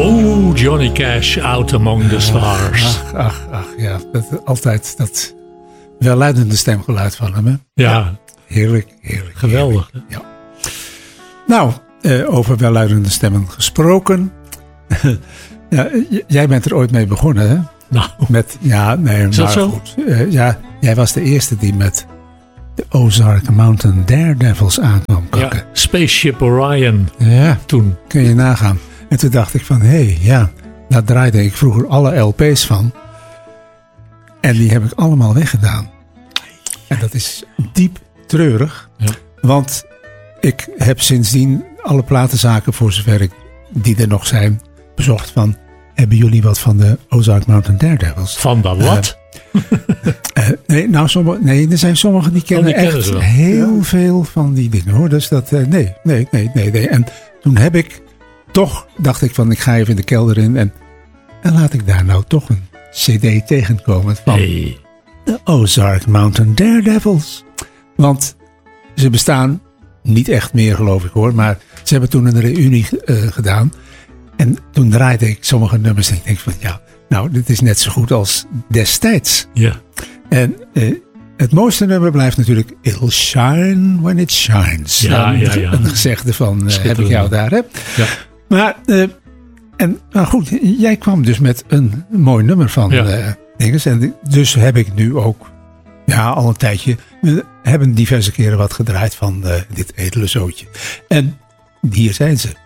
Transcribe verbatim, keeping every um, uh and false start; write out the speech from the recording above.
Oh, Johnny Cash, Out Among the Stars. Ach, ach, ach ja. Dat, altijd dat welluidende stemgeluid van hem. Hè? Ja. ja. Heerlijk, heerlijk. Geweldig. Heerlijk. Ja. Nou, uh, over welluidende stemmen gesproken. ja, j- jij bent er ooit mee begonnen, hè? Nou. Met, ja, nee, Is dat maar zo? goed. Uh, ja, jij was de eerste die met de Ozark Mountain Daredevils aankwam kakken. Ja, Spaceship Orion. Ja, Toen. kun je nagaan. En toen dacht ik van, hé, hey, ja, daar draaide ik vroeger alle L P's van. En die heb ik allemaal weggedaan. En dat is diep treurig. Ja. Want ik heb sindsdien alle platenzaken, voor zover ik die er nog zijn, bezocht van, hebben jullie wat van de Ozark Mountain Daredevils? Van de wat? Uh, uh, nee, nou, sommige, nee, er zijn sommigen die kennen die kennen echt ze wel. heel ja. veel van die dingen, hoor. Dus dat, uh, nee, nee, nee, nee, nee. En toen heb ik toch, dacht ik van, ik ga even in de kelder in en, en laat ik daar nou toch een cd tegenkomen van Hey. de Ozark Mountain Daredevils. Want ze bestaan niet echt meer, geloof ik, hoor. Maar ze hebben toen een reunie uh, gedaan. En toen draaide ik sommige nummers en ik denk van, ja, nou, dit is net zo goed als destijds. Ja. En uh, het mooiste nummer blijft natuurlijk It'll Shine When It Shines. Ja, nou, ja, ja. Een gezegde van, uh, heb ik jou daar, hè? Ja. Maar, uh, en, nou goed, jij kwam dus met een mooi nummer van Ja. uh, dinges. En dus heb ik nu ook, ja, al een tijdje, we hebben diverse keren wat gedraaid van uh, dit edele zootje. En hier zijn ze.